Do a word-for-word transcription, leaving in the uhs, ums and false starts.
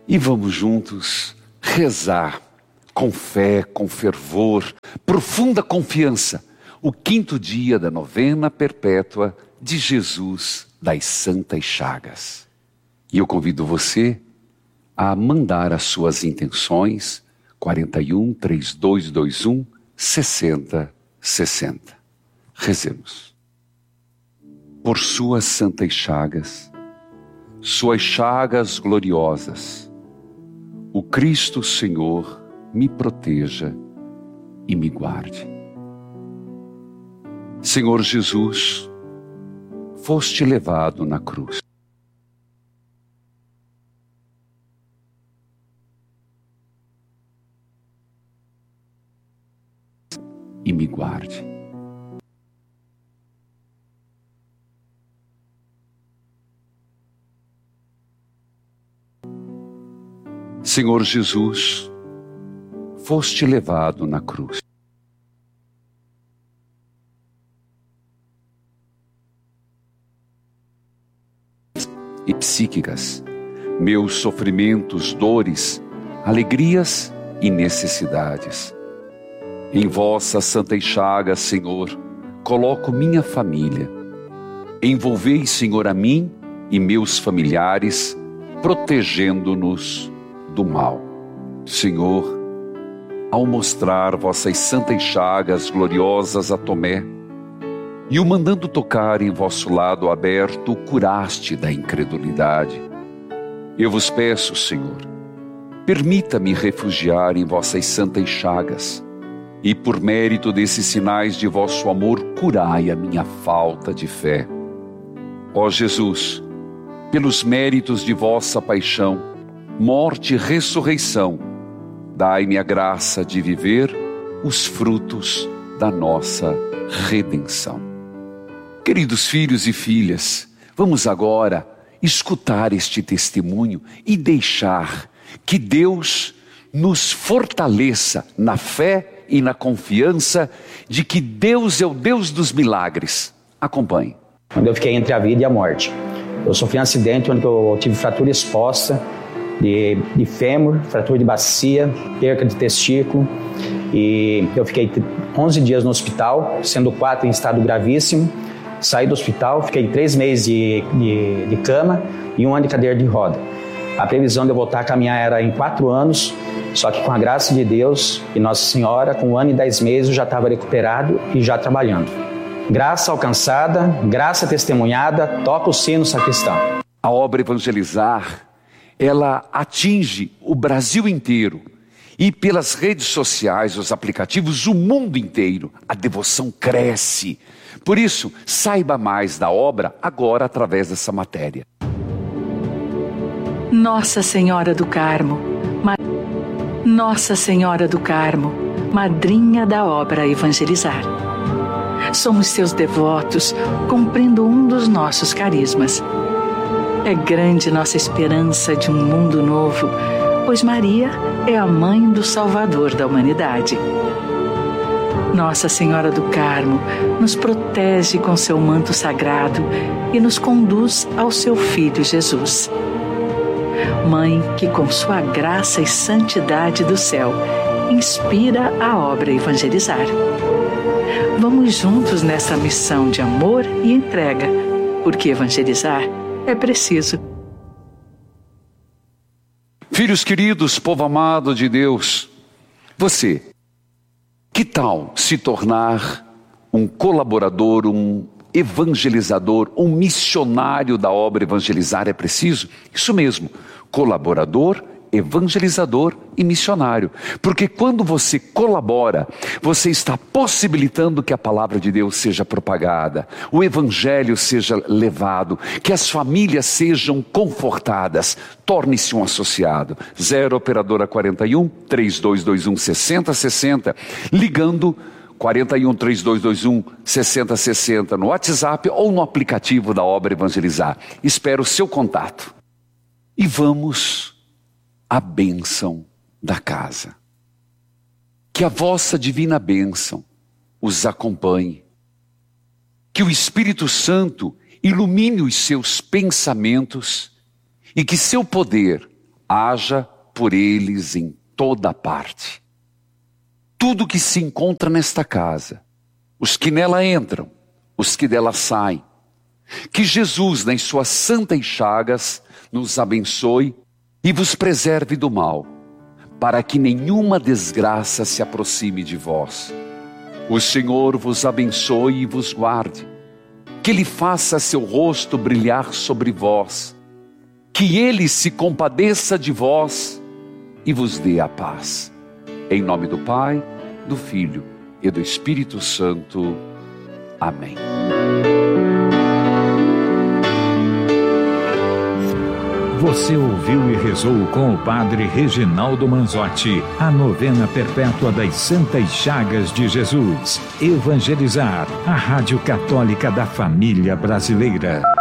E vamos juntos rezar com fé, com fervor, profunda confiança, o quinto dia da novena perpétua de Jesus das Santas Chagas. E eu convido você a mandar as suas intenções, quarenta e um, trinta e dois, vinte e um, sessenta, sessenta. Rezemos. Por suas santas chagas, suas chagas gloriosas, o Cristo Senhor me proteja e me guarde. Senhor Jesus, foste levado na cruz. E me guarde. Senhor Jesus, foste levado na cruz. E psíquicas, meus sofrimentos, dores, alegrias e necessidades. Em vossas santas chagas, Senhor, coloco minha família. Envolvei, Senhor, a mim e meus familiares, protegendo-nos do mal. Senhor, ao mostrar vossas santas chagas gloriosas a Tomé, e o mandando tocar em vosso lado aberto, o curaste da incredulidade. Eu vos peço, Senhor, permita-me refugiar em vossas santas chagas, e por mérito desses sinais de vosso amor, curai a minha falta de fé. Ó Jesus, pelos méritos de vossa paixão, morte e ressurreição, dai-me a graça de viver os frutos da nossa redenção. Queridos filhos e filhas, vamos agora escutar este testemunho e deixar que Deus nos fortaleça na fé e na confiança de que Deus é o Deus dos milagres. Acompanhe. Quando eu fiquei entre a vida e a morte, eu sofri um acidente onde eu tive fratura exposta de, de fêmur, fratura de bacia, perca de testículo, e eu fiquei onze dias no hospital, sendo quatro em estado gravíssimo. Saí do hospital, fiquei três meses de, de, de cama e um ano de cadeira de roda. A previsão de eu voltar a caminhar era em quatro anos, só que com a graça de Deus e Nossa Senhora, com um ano e dez meses eu já estava recuperado e já trabalhando. Graça alcançada, graça testemunhada, toca o sino, sacristão. A obra Evangelizar, ela atinge o Brasil inteiro e pelas redes sociais, os aplicativos, o mundo inteiro. A devoção cresce. Por isso, saiba mais da obra agora através dessa matéria. Nossa Senhora do Carmo, Ma... Nossa Senhora do Carmo, madrinha da obra Evangelizar. Somos seus devotos, cumprindo um dos nossos carismas. É grande nossa esperança de um mundo novo, pois Maria é a mãe do Salvador da humanidade. Nossa Senhora do Carmo nos protege com seu manto sagrado e nos conduz ao seu Filho Jesus. Mãe que com sua graça e santidade do céu inspira a obra Evangelizar. Vamos juntos nessa missão de amor e entrega, porque evangelizar é preciso. Filhos queridos, povo amado de Deus, você, que tal se tornar um colaborador, um evangelizador, um missionário da obra Evangelizar é preciso? Isso mesmo, colaborador, evangelizador e missionário. Porque quando você colabora, você está possibilitando que a palavra de Deus seja propagada, o evangelho seja levado, que as famílias sejam confortadas. Torne-se um associado. Zero operadora quarenta e um, trinta e dois vinte e um, sessenta, sessenta, ligando quarenta e um, trinta e dois vinte e um, sessenta, sessenta no WhatsApp ou no aplicativo da obra Evangelizar. Espero o seu contato. E vamos à bênção da casa. Que a vossa divina bênção os acompanhe. Que o Espírito Santo ilumine os seus pensamentos e que seu poder haja por eles em toda parte. Tudo que se encontra nesta casa, os que nela entram, os que dela saem, que Jesus, nas suas santas chagas, nos abençoe e vos preserve do mal, para que nenhuma desgraça se aproxime de vós. O Senhor vos abençoe e vos guarde, que Ele faça seu rosto brilhar sobre vós, que Ele se compadeça de vós e vos dê a paz. Em nome do Pai, do Filho e do Espírito Santo. Amém. Você ouviu e rezou com o Padre Reginaldo Manzotti a novena perpétua das Santas Chagas de Jesus. Evangelizar, a Rádio Católica da Família Brasileira.